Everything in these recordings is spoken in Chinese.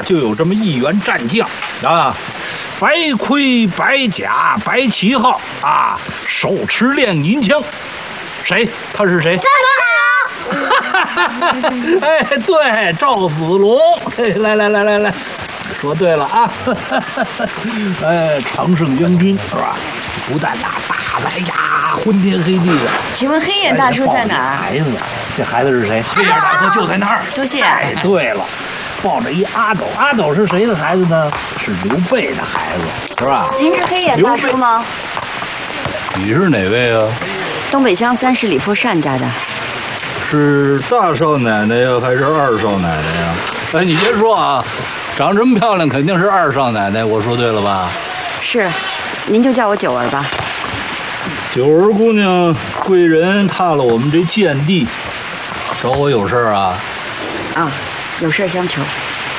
就有这么一员战将啊，白盔白甲白旗号啊，手持炼银枪。谁？他是谁？ 赵子龙。 哎，对，赵子龙。来，说对了啊！哎，常胜将军是吧？不但打来呀，昏天黑地的。 请问黑眼大叔在哪儿？ 孩子，这孩子是谁？黑眼大叔就在那儿。 多谢。 哎，对了，抱着一阿斗，阿斗是谁的孩子呢？是刘备的孩子，是吧？ 您是黑眼大叔吗？ 你是哪位啊？ 东北乡3十里铺单家的。 是大少奶奶呀，还是二少奶奶呀？哎，你别说啊，长这么漂亮，肯定是二少奶奶。我说对了吧？ 是，您就叫我九儿吧。 九儿姑娘，贵人踏了我们这贱地，找我有事儿啊？ 啊，有事相求。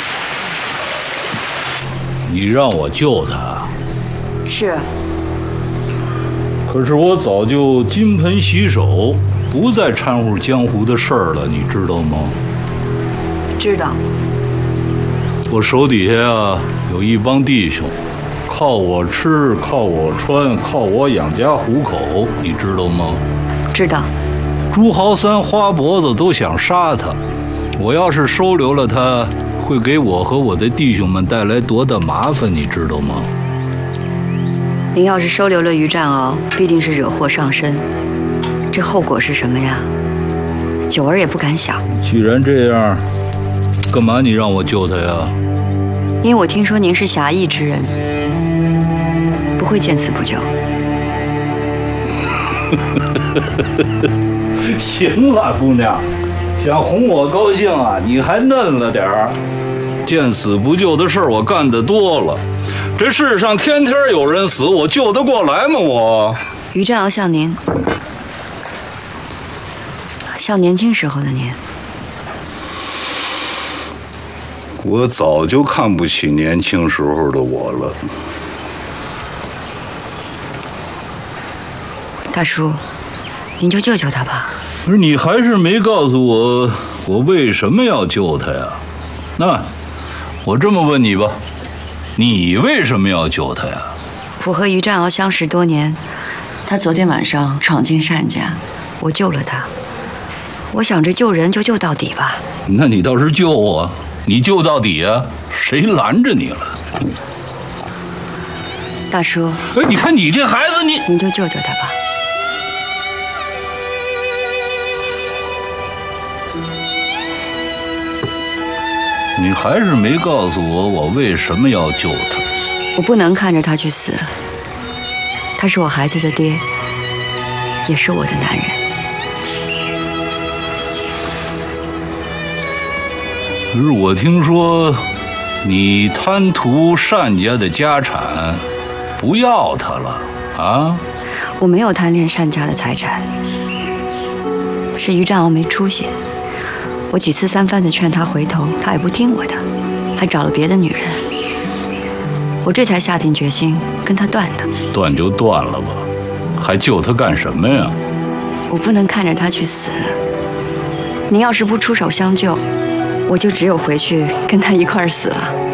你让我救他？ 是。 可是我早就金盆洗手，不再掺和江湖的事儿了，你知道吗？ 知道。 我手底下啊有一帮弟兄，靠我吃，靠我穿，靠我养家糊口，你知道吗？ 知道。 朱豪三、花脖子都想杀他，我要是收留了他，会给我和我的弟兄们带来多大麻烦，你知道吗？ 您要是收留了于占鳌，必定是惹祸上身，这后果是什么呀？九儿也不敢想。 既然这样，干嘛你让我救他呀？ 因为我听说您是侠义之人，不会见死不救。 行了，姑娘，想哄我高兴啊，你还嫩了点儿。见死不救的事儿我干得多了，这世上天天有人死，我救得过来吗？我于占鳌像您，像年轻时候的您。 我早就看不起年轻时候的我了。 大叔，您就救救他吧。 可是你还是没告诉我，我为什么要救他呀？那我这么问你吧，你为什么要救他呀？ 我和于占鳌相识多年，他昨天晚上闯进单家，我救了他。我想着救人就救到底吧。 那你倒是救我，你救到底啊？谁拦着你了？ 大叔， 哎，你看你这孩子， 您就救救他吧。 你还是没告诉我，我为什么要救他？ 我不能看着他去死。他是我孩子的爹，也是我的男人。 可是我听说，你贪图单家的家产，不要他了啊？ 我没有贪恋单家的财产，是于占鳌没出息。我几次三番的劝他回头，他也不听我的，还找了别的女人。我这才下定决心跟他断的。 断就断了吧，还救他干什么呀？ 我不能看着他去死。您要是不出手相救，我就只有回去跟他一块儿死了。